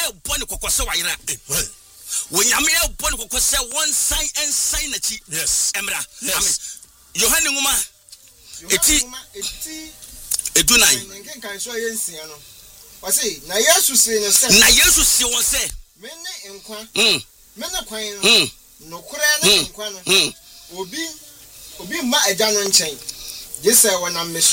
boni kokose wa yira when yame boni kokose one sign and sign achi yes emra amen Yohane nguma eti edunai nkenkan so yensia no wase na Yesu se no se na Yesu se won se menne enkwa menne kwan no no kura na enkwa no obi ma agya no nchen je se wona